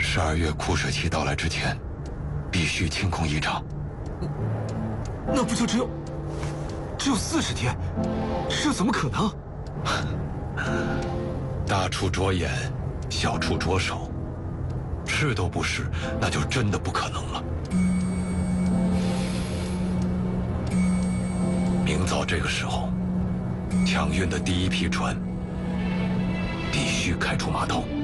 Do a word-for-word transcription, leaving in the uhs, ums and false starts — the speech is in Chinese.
十二月枯水期到来之前，必须清空驿场。 那不就只有只有四十天？这怎么可能？ 大处着眼，小处着手，是都不是，那就真的不可能了。明早这个时候，抢运的第一批船必须开出码头。